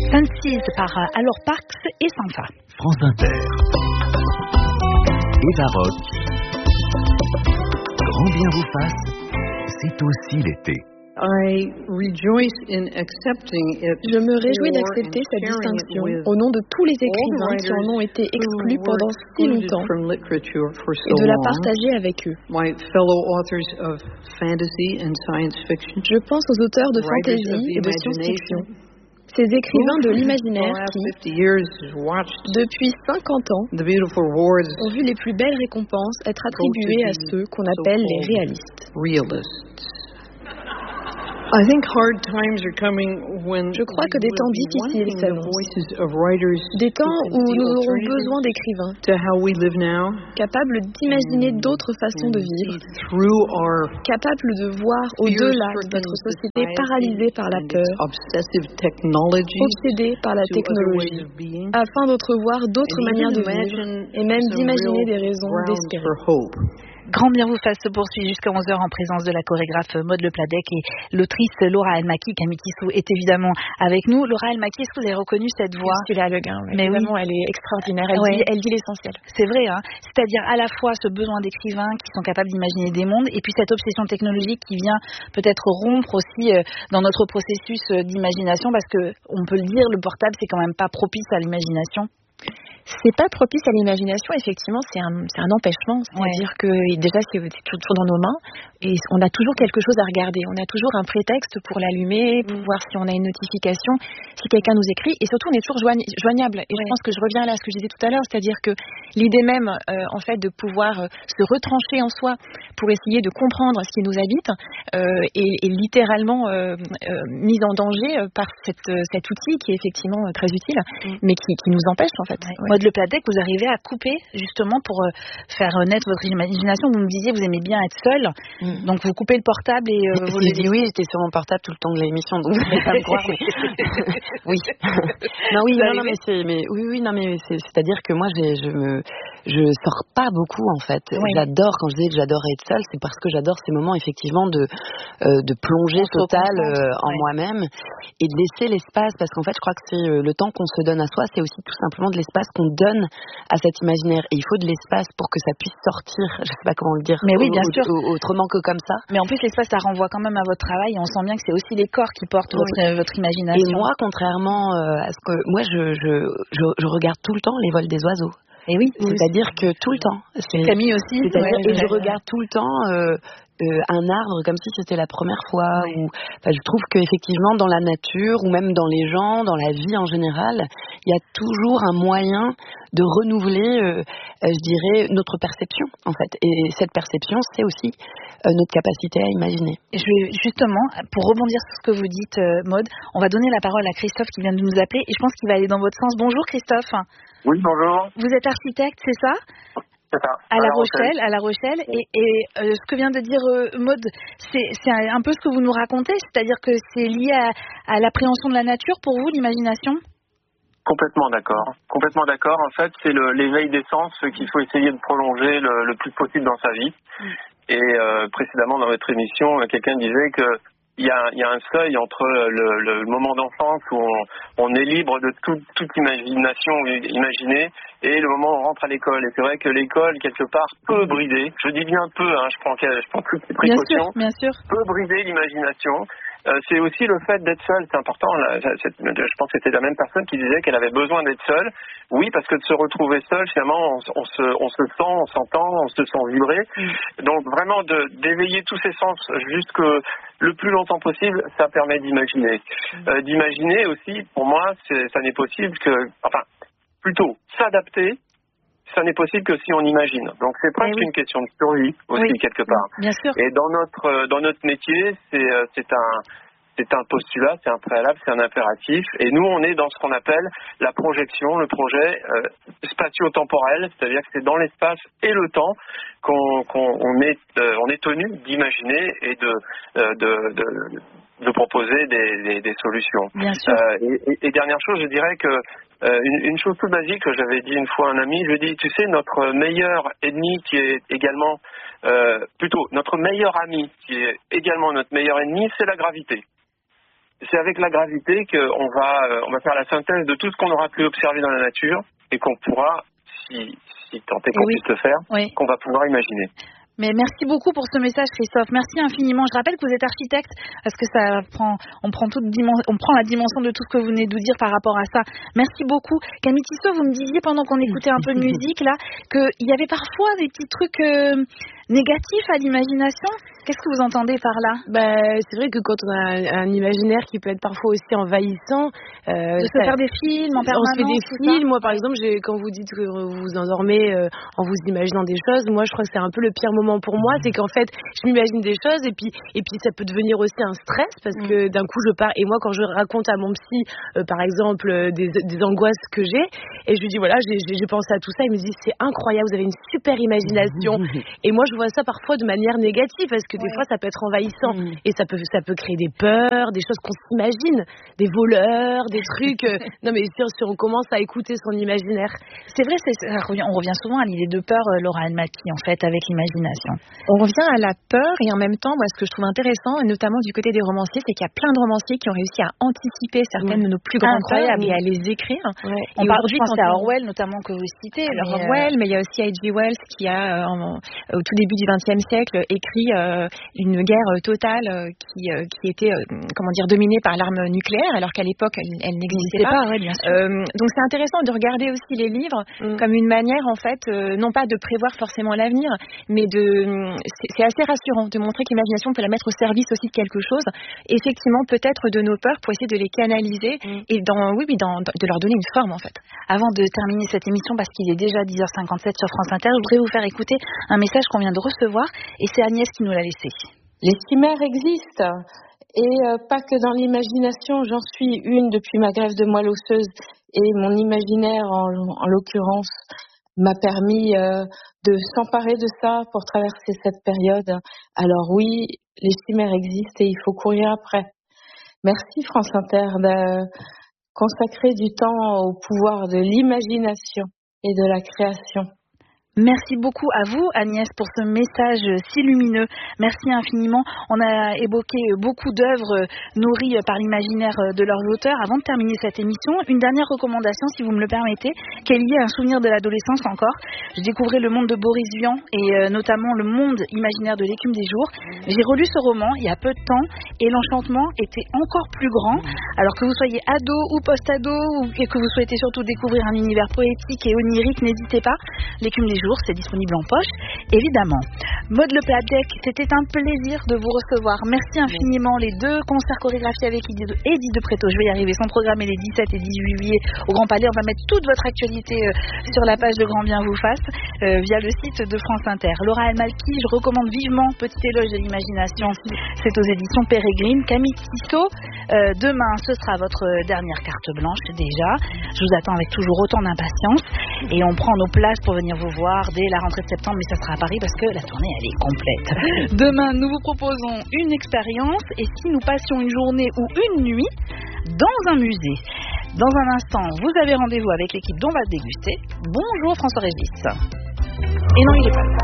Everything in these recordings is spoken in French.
Senses par Alors Parks et Sanfa. France Inter. Eva Rock. Grand bien vous fasse, c'est aussi l'été. Je me réjouis d'accepter cette distinction au nom de tous les écrivains qui en ont été exclus pendant si longtemps et de la partager avec eux. Je pense aux auteurs de fantasy et de science-fiction, ces écrivains de l'imaginaire qui, depuis 50 ans, ont vu les plus belles récompenses être attribuées à ceux qu'on appelle les réalistes. Je crois que des temps difficiles s'annoncent, des temps où nous aurons besoin d'écrivains capables d'imaginer d'autres façons de vivre, capables de voir au-delà de notre société paralysée par la peur, obsédée par la technologie, afin d'entrevoir d'autres manières de vivre et même d'imaginer des raisons d'espérer. Grand bien vous fasse se poursuit jusqu'à 11h en présence de la chorégraphe Maud Lepladec et l'autrice Laura Almaki. Camille Tissot est évidemment avec nous. Laura Almaki, est-ce que vous avez reconnu cette voix? Ursula Le Guin, mais évidemment, oui. Elle est extraordinaire. Elle dit l'essentiel. C'est vrai, hein. C'est-à-dire à la fois ce besoin d'écrivains qui sont capables d'imaginer des mondes et puis cette obsession technologique qui vient peut-être rompre aussi dans notre processus d'imagination, parce que on peut le dire, le portable c'est quand même pas propice à l'imagination. C'est pas propice à l'imagination, effectivement, c'est un empêchement. C'est-à-dire que déjà, c'est toujours dans nos mains et on a toujours quelque chose à regarder. On a toujours un prétexte pour l'allumer, pour voir si on a une notification, si quelqu'un nous écrit. Et surtout, on est toujours joignable. Et je pense que je reviens là à ce que je disais tout à l'heure, c'est-à-dire que l'idée même, en fait, de pouvoir se retrancher en soi pour essayer de comprendre ce qui nous habite est littéralement mise en danger par cet outil qui est effectivement très utile, mais qui nous empêche, en fait. Maud Lepladec, vous arrivez à couper justement pour faire naître votre imagination. Vous me disiez vous aimez bien être seule, donc vous coupez le portable et vous j'ai dit oui, j'étais sur mon portable tout le temps de l'émission, donc vous n'allez pas me croire. Oui. C'est-à-dire que moi je sors pas beaucoup en fait. J'adore, quand je disais que j'adore être seule, c'est parce que j'adore ces moments effectivement de plongée totale en moi-même et de laisser l'espace, parce qu'en fait je crois que c'est le temps qu'on se donne à soi, c'est aussi tout simplement de l'espace qu'on donne à cet imaginaire, et il faut de l'espace pour que ça puisse sortir, je sais pas comment le dire, mais oui, bien sûr, autrement que comme ça. Mais en plus l'espace, ça renvoie quand même à votre travail, et on sent bien que c'est aussi les corps qui portent votre imagination. Et moi, contrairement à ce que moi je regarde tout le temps les vols des oiseaux. Et oui, c'est-à-dire que tout le temps. Camille aussi. Et je regarde tout le temps un arbre comme si c'était la première fois. Je trouve qu'effectivement dans la nature ou même dans les gens, dans la vie en général, il y a toujours un moyen de renouveler, je dirais, notre perception en fait. Et cette perception, c'est aussi notre capacité à imaginer. Et je vais justement, pour rebondir sur ce que vous dites, Maud, on va donner la parole à Christophe qui vient de nous appeler, et je pense qu'il va aller dans votre sens. Bonjour Christophe. Oui, bonjour. Vous êtes architecte, c'est ça? C'est ça. À La Rochelle. Et ce que vient de dire Maud, c'est un peu ce que vous nous racontez, c'est-à-dire que c'est lié à l'appréhension de la nature pour vous, l'imagination? Complètement d'accord. En fait, c'est l'éveil des sens qu'il faut essayer de prolonger le plus possible dans sa vie. Et précédemment dans votre émission, quelqu'un disait que il y a un seuil entre le moment d'enfance où on est libre de toute imagination imaginée et le moment où on rentre à l'école. Et c'est vrai que l'école, quelque part, peut brider. Je dis bien peu, je prends toutes les précautions. Bien sûr. Peut brider l'imagination. C'est aussi le fait d'être seule, c'est important. Je pense que c'était la même personne qui disait qu'elle avait besoin d'être seule. Oui, parce que de se retrouver seule, finalement, on se sent, on s'entend, on se sent vibrer. Donc vraiment d'éveiller tous ces sens jusque le plus longtemps possible, ça permet d'imaginer. D'imaginer aussi, pour moi, ça n'est possible plutôt s'adapter. Ça n'est possible que si on imagine. Donc c'est presque une question de survie aussi quelque part. Bien sûr. Et dans notre métier, c'est un postulat, c'est un préalable, c'est un impératif. Et nous, on est dans ce qu'on appelle la projection, le projet spatio-temporel, c'est-à-dire que c'est dans l'espace et le temps qu'on est tenu d'imaginer et de proposer des solutions. Bien sûr. Et dernière chose, je dirais que une chose toute basique que j'avais dit une fois à un ami, je lui ai dit, tu sais, notre meilleur ennemi qui est également, notre meilleur ami qui est également notre meilleur ennemi, c'est la gravité. c'est avec la gravité qu'on va faire la synthèse de tout ce qu'on aura pu observer dans la nature et qu'on pourra, si tant est qu'on puisse le faire, qu'on va pouvoir imaginer. Mais merci beaucoup pour ce message, Christophe. Merci infiniment. Je rappelle que vous êtes architecte parce que on prend la dimension de tout ce que vous venez de nous dire par rapport à ça. Merci beaucoup. Camille Tissot, vous me disiez pendant qu'on écoutait un peu de musique là qu'il y avait parfois des petits trucs négatifs à l'imagination. Qu'est-ce que vous entendez par là ? C'est vrai que quand on a un imaginaire qui peut être parfois aussi envahissant, de se faire des films en permanence. On se fait des films. Moi, par exemple, quand vous dites que vous vous endormez en vous imaginant des choses, moi, je crois que c'est un peu le pire moment pour moi, c'est qu'en fait, je m'imagine des choses et puis ça peut devenir aussi un stress parce que d'un coup, je pars. Et moi, quand je raconte à mon psy, par exemple, des angoisses que j'ai, et je lui dis voilà, j'ai pensé à tout ça, il me dit c'est incroyable, vous avez une super imagination. Et moi, je vois ça parfois de manière négative parce que des fois, ça peut être envahissant et ça peut créer des peurs, des choses qu'on s'imagine, des voleurs, des trucs. Non, mais si on commence à écouter son imaginaire, c'est vrai, on revient souvent à l'idée de peur, Laura Almaty, en fait, avec l'imagination. On revient à la peur et en même temps, moi, ce que je trouve intéressant, et notamment du côté des romanciers, c'est qu'il y a plein de romanciers qui ont réussi à anticiper certaines de nos plus grandes peurs et à les écrire. On parle, je pense à Orwell, notamment, que vous citez. Orwell, mais il y a aussi H.G. Wells qui a, au tout début du XXe siècle, écrit une guerre totale qui était, dominée par l'arme nucléaire, alors qu'à l'époque, elle n'existait pas. Bien sûr. Donc c'est intéressant de regarder aussi les livres comme une manière, en fait, non pas de prévoir forcément l'avenir, mais c'est assez rassurant de montrer que l'imagination, on peut la mettre au service aussi de quelque chose, effectivement peut-être de nos peurs pour essayer de les canaliser et de leur donner une forme, en fait. Avant de terminer cette émission, parce qu'il est déjà 10h57 sur France Inter, je voudrais vous faire écouter un message qu'on vient de recevoir et c'est Agnès qui nous l'a laissé. Les chimères existent et pas que dans l'imagination, j'en suis une depuis ma greffe de moelle osseuse et mon imaginaire en l'occurrence m'a permis de s'emparer de ça pour traverser cette période. Alors oui, les chimères existent et il faut courir après. Merci France Inter de consacrer du temps au pouvoir de l'imagination et de la création. Merci beaucoup à vous, Agnès, pour ce message si lumineux. Merci infiniment. On a évoqué beaucoup d'œuvres nourries par l'imaginaire de leurs auteurs. Avant de terminer cette émission, une dernière recommandation, si vous me le permettez, qui est liée à un souvenir de l'adolescence encore. Je découvrais le monde de Boris Vian et notamment le monde imaginaire de l'écume des jours. J'ai relu ce roman il y a peu de temps et l'enchantement était encore plus grand. Alors que vous soyez ado ou post-ado ou que vous souhaitez surtout découvrir un univers poétique et onirique, n'hésitez pas. L'écume des jours, c'est disponible en poche, évidemment. Maud Le Pladec, c'était un plaisir de vous recevoir. Merci infiniment. Les 2 concerts chorégraphiés avec Edith de Préto, je vais y arriver, sont programmés les 17 et 18 juillet au Grand Palais. On va mettre toute votre actualité sur la page de Grand Bien vous fasse via le site de France Inter. Laura Almaty, je recommande vivement Petit éloge de l'imagination. C'est aux éditions Pérégrine. Camille Tissot, demain, ce sera votre dernière carte blanche déjà. Je vous attends avec toujours autant d'impatience et on prend nos places pour venir vous voir dès la rentrée de septembre, mais ça sera à Paris parce que la tournée elle est complète. Demain, nous vous proposons une expérience et si nous passions une journée ou une nuit dans un musée. Dans un instant, vous avez rendez-vous avec l'équipe dont on va déguster. Bonjour François-Régis. Et non, il est pas là.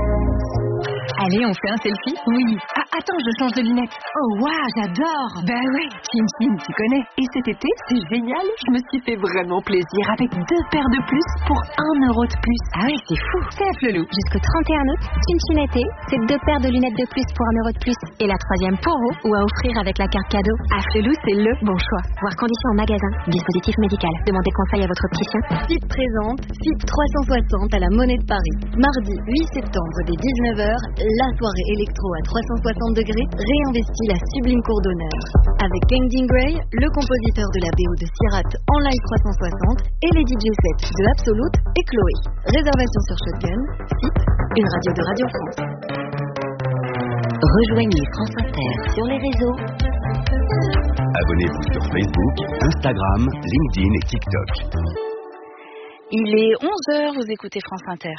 Allez, on fait un selfie ? Oui. Ah, attends, je change de lunettes. Oh, waouh, j'adore. Ben ouais, Chin Chin, tu connais. Et cet été, c'est génial. Je me suis fait vraiment plaisir avec 2 paires de plus pour 1 euro de plus. Ah ouais, c'est fou. C'est à Flelou. Jusqu'au 31 août, Chin Chin été, c'est 2 paires de lunettes de plus pour 1 euro de plus. Et la 3e pour vous ou à offrir avec la carte cadeau. À Flelou, c'est le bon choix. Voir conditions en magasin. Dispositif médical. Demandez conseil à votre opticien. FIP présente FIP 360 à la Monnaie de Paris. Mardi 8 septembre dès 19h. La soirée électro à 360 degrés réinvestit la sublime cour d'honneur. Avec Kangding Gray, le compositeur de la BO de Sierra en live 360 et les DJ sets de Absolute et Chloé. Réservation sur Shotgun, FIP, une radio de Radio France. Rejoignez France Inter sur les réseaux. Abonnez-vous sur Facebook, Instagram, LinkedIn et TikTok. Il est 11h, vous écoutez France Inter.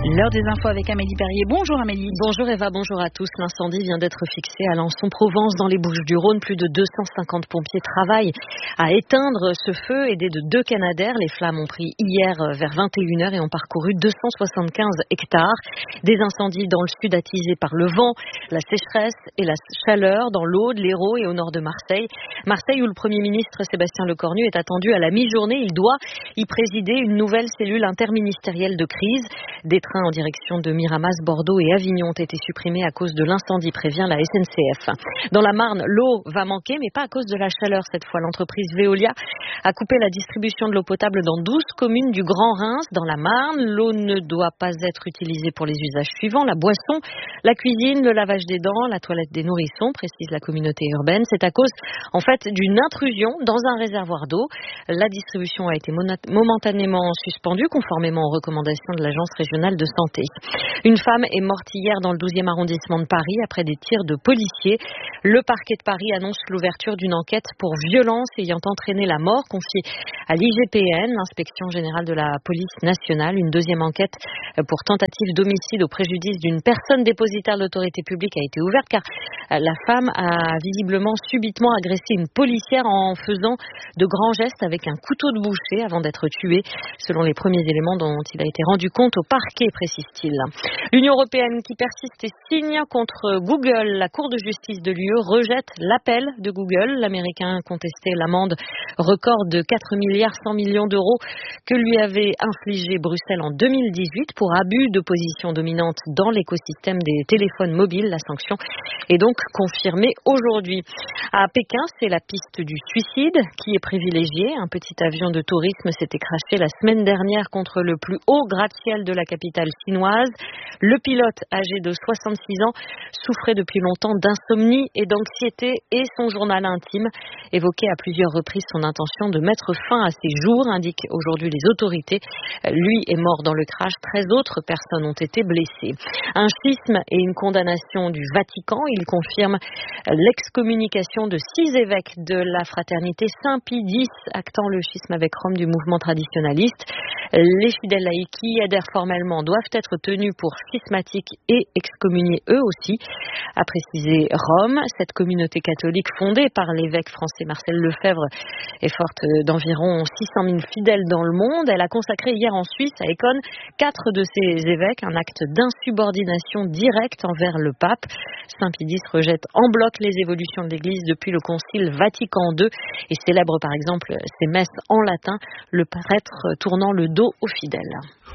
L'heure des infos avec Amélie Perrier. Bonjour Amélie. Bonjour Eva, bonjour à tous. L'incendie vient d'être fixé à Alençon-Provence dans les Bouches-du-Rhône. Plus de 250 pompiers travaillent à éteindre ce feu, aidés de 2 Canadair. Les flammes ont pris hier vers 21h et ont parcouru 275 hectares. Des incendies dans le sud attisés par le vent, la sécheresse et la chaleur dans l'Aude, l'Hérault et au nord de Marseille. Marseille où le Premier ministre Sébastien Lecornu est attendu à la mi-journée. Il doit y présider une nouvelle cellule interministérielle de crise. Des trains en direction de Miramas, Bordeaux et Avignon ont été supprimés à cause de l'incendie, prévient la SNCF. Dans la Marne, l'eau va manquer, mais pas à cause de la chaleur cette fois. L'entreprise Veolia a coupé la distribution de l'eau potable dans 12 communes du Grand Reims. Dans la Marne, l'eau ne doit pas être utilisée pour les usages suivants: la boisson, la cuisine, le lavage des dents, la toilette des nourrissons, précise la communauté urbaine. C'est à cause, en fait, d'une intrusion dans un réservoir d'eau. La distribution a été momentanément suspendue, conformément aux recommandations de l'Agence régionale de santé. Une femme est morte hier dans le 12e arrondissement de Paris après des tirs de policiers. Le parquet de Paris annonce l'ouverture d'une enquête pour violence ayant entraîné la mort, confiée à l'IGPN, l'Inspection générale de la police nationale. Une deuxième enquête pour tentative d'homicide au préjudice d'une personne dépositaire de l'autorité publique a été ouverte, car la femme a visiblement subitement agressé une policière en faisant de grands gestes avec un couteau de boucher avant d'être tuée, selon les premiers éléments dont il a été rendu compte au parquet, précise-t-il. L'Union européenne qui persiste et signe contre Google. La Cour de justice de l'UE rejette l'appel de Google. L'Américain contestait l'amende record de 4,1 milliards d'euros que lui avait infligé Bruxelles en 2018 pour abus de position dominante dans l'écosystème des téléphones mobiles. La sanction est donc confirmée aujourd'hui. À Pékin, c'est la piste du suicide qui est privilégiée. Un petit avion de tourisme s'était crashé la semaine dernière contre le plus haut gratte-ciel de la capitale chinoise. Le pilote, âgé de 66 ans, souffrait depuis longtemps d'insomnie et d'anxiété, et son journal intime évoquait à plusieurs reprises son intention de mettre fin à ses jours, indiquent aujourd'hui les autorités. Lui est mort dans le crash, 13 autres personnes ont été blessées. Un schisme et une condamnation du Vatican. Il confirme l'excommunication de 6 évêques de la fraternité Saint-Pie X, actant le schisme avec Rome du mouvement traditionnaliste. Les fidèles laïcs qui adhèrent formellement doivent être tenus pour schismatiques et excommuniés eux aussi, a précisé Rome. Cette communauté catholique fondée par l'évêque français Marcel Lefebvre est forte d'environ 600 000 fidèles dans le monde. Elle a consacré hier en Suisse, à Écône, 4 de ses évêques, un acte d'insubordination directe envers le pape. Saint-Pie X rejette en bloc les évolutions de l'Église depuis le Concile Vatican II et célèbre par exemple ses messes en latin, le prêtre tournant le dos aux fidèles.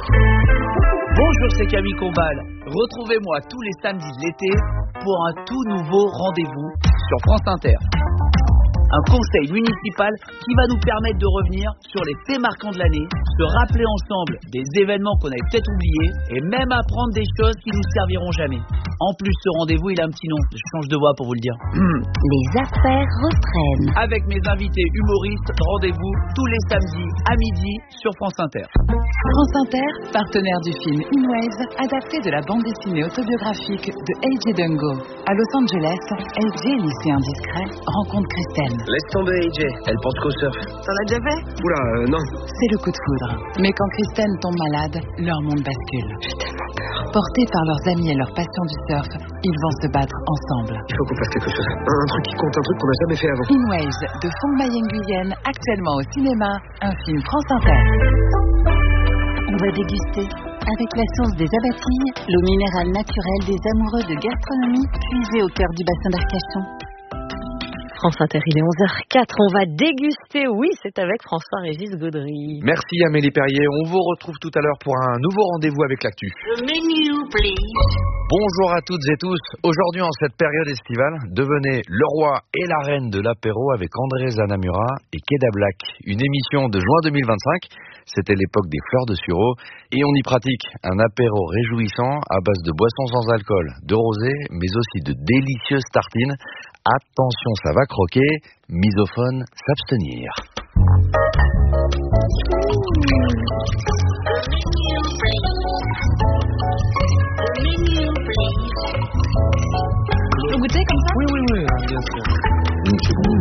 Bonjour, c'est Camille Combal. Retrouvez-moi tous les samedis de l'été pour un tout nouveau rendez-vous sur France Inter. Un conseil municipal qui va nous permettre de revenir sur les faits marquants de l'année, se rappeler ensemble des événements qu'on avait peut-être oubliés et même apprendre des choses qui nous serviront jamais. En plus, ce rendez-vous, il a un petit nom. Je change de voix pour vous le dire. Les affaires reprennent. Avec mes invités humoristes, rendez-vous tous les samedis à midi sur France Inter. France Inter, partenaire du film In Waves, adapté de la bande dessinée autobiographique de A.J. Dungo. À Los Angeles, A.J., lycéen discret, rencontre Kristen. Laisse tomber, AJ. Elle pense qu'au surf. T'en as déjà fait? Oula, non. C'est le coup de foudre. Mais quand Kristen tombe malade, leur monde bascule. J'ai tellement peur. Portés par leurs amis et leur passion du surf, ils vont se battre ensemble. Il faut qu'on fasse quelque chose. Un truc qui compte, un truc qu'on n'a jamais fait avant. In Waves de Fong Nguyen, actuellement au cinéma, un film France Inter. On va déguster. Avec la source des Abatilles, l'eau minérale naturelle des amoureux de gastronomie, puisée au cœur du bassin d'Arcachon. France Inter, il est 11h04, on va déguster, oui, c'est avec François-Régis Gaudry. Merci Amélie Perrier, on vous retrouve tout à l'heure pour un nouveau rendez-vous avec l'actu. Le menu, please. Bonjour à toutes et tous, aujourd'hui en cette période estivale, devenez le roi et la reine de l'apéro avec André Zanamura et Keda Black. Une émission de juin 2025, c'était l'époque des fleurs de sureau, et on y pratique un apéro réjouissant à base de boissons sans alcool, de rosé, mais aussi de délicieuses tartines. Attention, ça va croquer, misophone, s'abstenir. Tu peux goûter comme ça? Oui, bien sûr. C'est bon.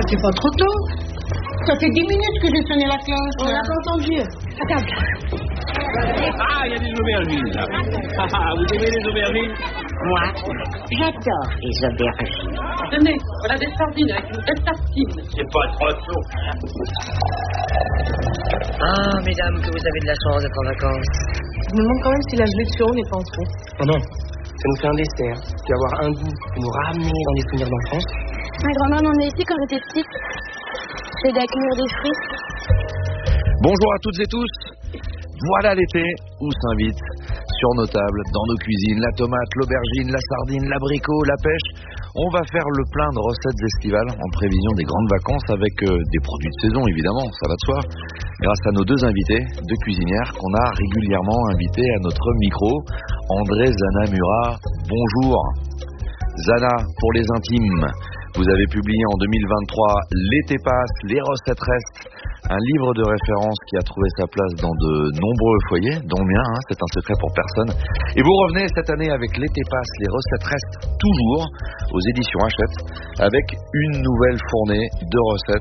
c'est pas trop tôt. Ça fait 10 minutes que j'ai sonné la cloche. On l'a pas entendu. Attends. Ah, il y a des aubergines là. Vous aimez les aubergines? Moi, j'adore les aubergines. Tenez, voilà des sardines avec une belle tartine. C'est pas trop tôt. Ah, mesdames, que vous avez de la chance d'être en vacances. Je me demande quand même si la gelée de sureau n'est pas en trop. Oh non, ça nous fait un dessert qui va avoir un goût pour nous ramener dans les souvenirs d'enfance. Ma grand-mère m'emmenait ici quand j'étais petite. J'ai d'accueillir des fruits. Bonjour à toutes et tous. Voilà l'été où s'invite sur nos tables, dans nos cuisines, la tomate, l'aubergine, la sardine, l'abricot, la pêche. On va faire le plein de recettes estivales en prévision des grandes vacances avec des produits de saison évidemment, ça va de soi. Grâce à nos deux invités, deux cuisinières qu'on a régulièrement invités à notre micro. André, Zana, Murat, bonjour. Zana, pour les intimes, vous avez publié en 2023 L'été passe, les recettes restent, un livre de référence qui a trouvé sa place dans de nombreux foyers, dont le mien, c'est un secret pour personne. Et vous revenez cette année avec L'été passe, les recettes restent toujours aux éditions Hachette, avec une nouvelle fournée de recettes